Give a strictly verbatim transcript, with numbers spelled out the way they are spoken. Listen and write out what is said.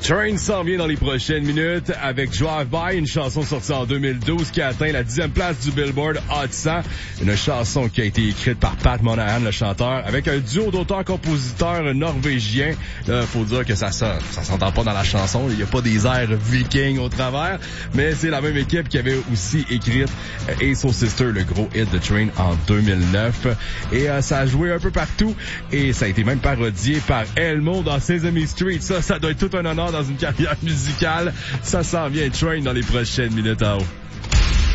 Train s'en vient dans les prochaines minutes avec Drive By, une chanson sortie en deux mille douze qui a atteint la dixième place du Billboard Hot cent. Une chanson qui a été écrite par Pat Monahan, le chanteur, avec un duo d'auteurs-compositeurs norvégiens. Là, faut dire que ça ça, ça s'entend pas dans la chanson. Il y a pas des airs vikings au travers, mais c'est la même équipe qui avait aussi écrit Ace of Sister, le gros hit de Train en deux mille neuf. Et euh, ça a joué un peu partout et ça a été même parodié par Elmo dans Sesame Street. Ça, ça doit être tout un honneur dans une carrière musicale. Ça s'en vient, Train, dans les prochaines minutes en haut.